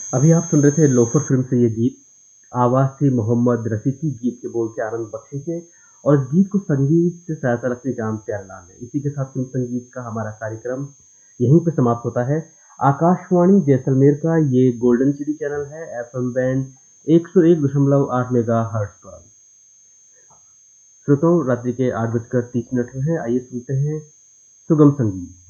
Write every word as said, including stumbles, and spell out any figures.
अभी आप सुन रहे थे लोफर फ़िल्म से ये गीत। आवाज़ थी मोहम्मद रफ़ी की, गीत के बोल थे आनंद बख्शी के और इस गीत को संगीत से सहायता लक्ष्मीकांत प्यारेलाल ने। इसी के साथ फिल्म संगीत का हमारा कार्यक्रम यहीं पे समाप्त होता है। आकाशवाणी जैसलमेर का ये गोल्डन सिटी चैनल है एफएम बैंड एक सौ एक दशमलव आठ मेगाहर्ट्ज़ पर। श्रोताओं, रात्रि के आठ बजकर तीस मिनट हुए हैं। आइए सुनते हैं सुगम संगीत।